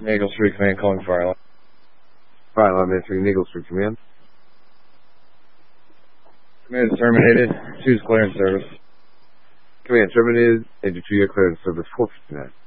Eagle Street Command calling fire alarm. Fire alarm answering Eagle Street Command. Command is terminated. Choose clearance service. Command terminated. Enter 2-year clearance service 459.